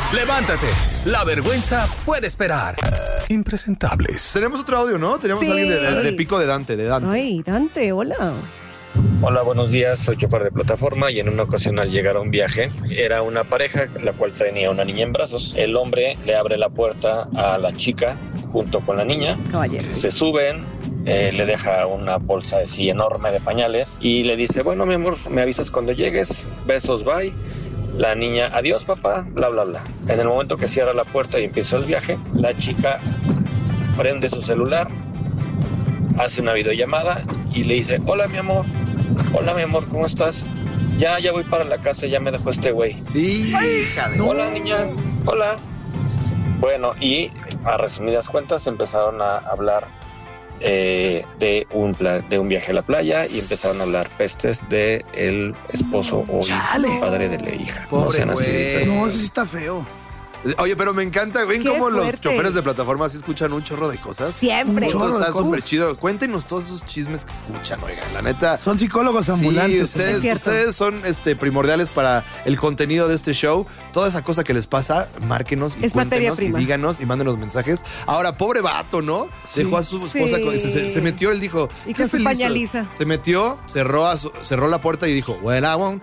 Levántate, la vergüenza puede esperar. Impresentables. Tenemos otro audio, ¿no? Tenemos a alguien de Pico de Dante, Ay, Dante, hola. Hola, buenos días, soy chofer de plataforma y en una ocasión al llegar a un viaje era una pareja la cual tenía una niña en brazos. El hombre le abre la puerta a la chica junto con la niña. Caballero. Se suben, le deja una bolsa así enorme de pañales y le dice, bueno, mi amor, me avisas cuando llegues, besos, bye. La niña, adiós papá, bla, bla, bla. En el momento que cierra la puerta y empieza el viaje, la chica prende su celular, hace una videollamada y le dice, hola mi amor, ¿cómo estás? Ya voy para la casa, ya me dejó este güey. Hija de... Hola niña, hola. Bueno, y a resumidas cuentas empezaron a hablar de un viaje a la playa y empezaron a hablar pestes de el esposo o padre de la hija. Pobre no sean así. güey. No, eso sí está feo. Oye, pero me encanta, ¿ven Qué cómo los fuerte. choferes de plataforma sí escuchan un chorro de cosas? Siempre. Un chorro Esto de está cosas. súper chido. Cuéntenos todos esos chismes que escuchan, oigan, la neta. Son psicólogos ambulantes. Sí, Es cierto. ustedes son primordiales para el contenido de este show. Toda esa cosa que les pasa, márquenos y Es materia cuéntenos y prima. díganos y mándenos mensajes. Ahora, pobre vato, ¿no? Sí. Dejó a su esposa Sí. se metió, él dijo, Y qué con su feliz soy. pañaliza. Se metió, cerró la puerta y dijo, when I want,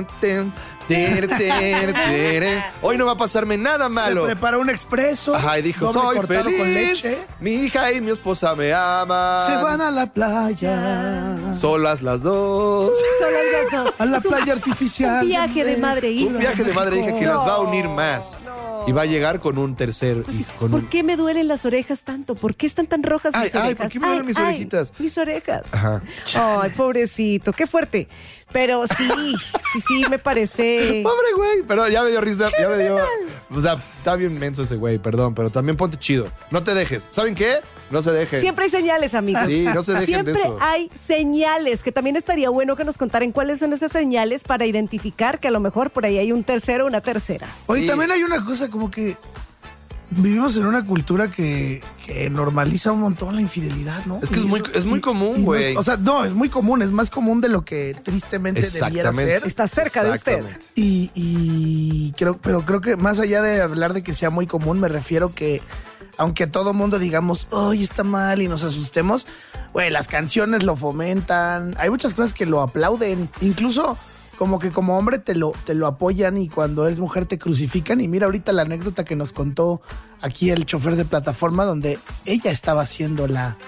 hoy no va a pasarme nada Se malo. preparó un expreso. Ajá, y dijo, doble soy cortado feliz, con leche. mi hija y mi esposa me aman. Se van a la playa. Solas las dos. Son las dos. A la Es un- playa artificial. un viaje de madre e hija. Un viaje de madre e hija que las va a unir más. No. Y va a llegar con un tercer hijo. Con ¿Por un... qué me duelen las orejas tanto? ¿Por qué están tan rojas mis Ay, orejas? ¿por qué me duelen mis orejitas? Mis orejas. Ajá. Ay, pobrecito, qué fuerte. Pero sí, me parece. Pobre güey, pero ya me dio risa, ya me dio... O sea, está bien menso ese güey, perdón, pero también ponte chido. No te dejes. ¿Saben qué? No se dejen. Siempre hay señales, amigos. Sí, no se dejen Siempre de eso. hay señales, que también estaría bueno que nos contaran cuáles son esas señales para identificar que a lo mejor por ahí hay un tercero o una tercera. Oye, Sí. también hay una cosa como que vivimos en una cultura que normaliza un montón la infidelidad, ¿no? Es que Y es muy común, güey. O sea, no, es muy común, es más común de lo que tristemente debiera Exactamente. ser. Está cerca de usted. Exactamente. Y creo que más allá de hablar de que sea muy común, me refiero que aunque todo mundo digamos, ay, está mal y nos asustemos, güey, las canciones lo fomentan, hay muchas cosas que lo aplauden, incluso como que como hombre te lo apoyan y cuando eres mujer te crucifican. Y mira ahorita la anécdota que nos contó aquí el chofer de plataforma donde ella estaba haciendo la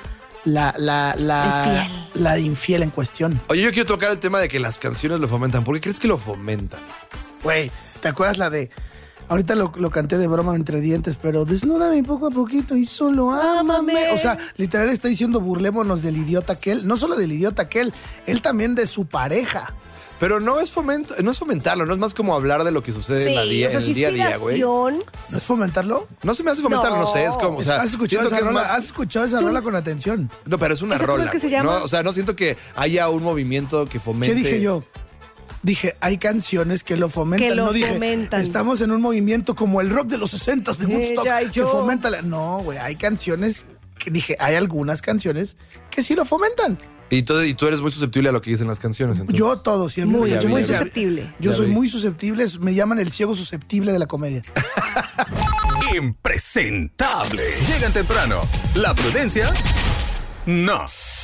infiel en cuestión. Oye, yo quiero tocar el tema de que las canciones lo fomentan. ¿Por qué crees que lo fomentan? Güey, ¿te acuerdas la de... Ahorita lo canté de broma entre dientes, pero desnúdame poco a poquito y solo ámame. O sea, literal está diciendo burlémonos del idiota aquel. No solo del idiota aquel, él también de su pareja. Pero no es fomentarlo, no es más como hablar de lo que sucede en el día a día, güey. ¿No es fomentarlo? No se me hace fomentarlo, no sé, es como, o sea, ¿Has escuchado siento esa que es rola? más... ¿Has escuchado esa rola con atención? No, pero es una ¿Esa cómo rola. es que se güey. llama? No, o sea, no siento que haya un movimiento que fomente... ¿Qué dije yo? Dije, hay canciones que lo fomentan. Que lo no dije, fomentan. estamos en un movimiento como el rock de los 60s de Woodstock Ella y que yo. fomenta la... No, güey, hay canciones que dije, hay algunas canciones que sí lo fomentan. Y tú eres muy susceptible a lo que dicen las canciones, entonces. Yo todo siempre. Muy, ya vi, muy ya vi. susceptible. Yo Ya soy vi. muy susceptible, me llaman el ciego susceptible de la comedia. Impresentable. Llegan temprano. La prudencia, no.